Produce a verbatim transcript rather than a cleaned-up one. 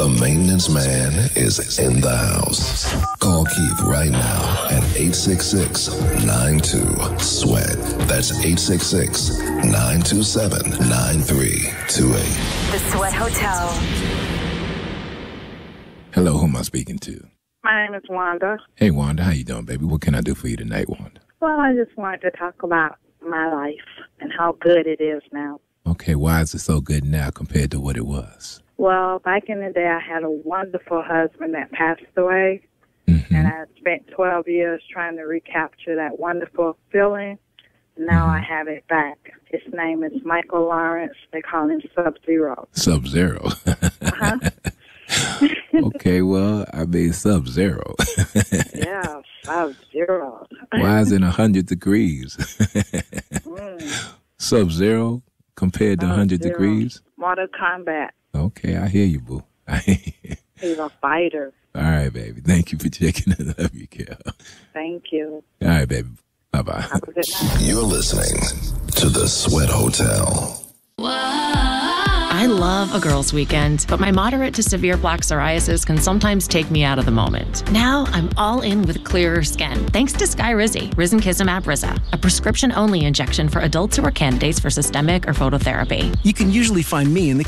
The maintenance man is in the house. Call Keith right now at eight six six, nine two, SWEAT. That's eight six six, nine two seven, nine three two eight. The Sweat Hotel. Hello, who am I speaking to? My name is Wanda. Hey, Wanda, how you doing, baby? What can I do for you tonight, Wanda? Well, I just wanted to talk about my life and how good it is now. Okay, why is it so good now compared to what it was? Well, back in the day, I had a wonderful husband that passed away, Mm-hmm. and I spent twelve years trying to recapture that wonderful feeling. Now Mm-hmm. I have it back. His name is Michael Lawrence. They call him Sub-Zero. Sub-Zero. Uh-huh. Okay, well, I mean Sub-Zero. Yeah, Sub-Zero. Why is it one hundred degrees? mm. Sub-Zero compared to one hundred Sub-Zero. degrees? Mortal Kombat. Okay, I hear you, boo. I hear you. He's a fighter. All right, baby. Thank you for checking in. Love you, Kel. Thank you. All right, baby. Bye-bye. Have a good night. You're listening to The Sweat Hotel. I love a girl's weekend, but my moderate to severe plaque psoriasis can sometimes take me out of the moment. Now I'm all in with clearer skin, thanks to Skyrizi, Risankizumab Riza, a prescription-only injection for adults who are candidates for systemic or phototherapy. You can usually find me in the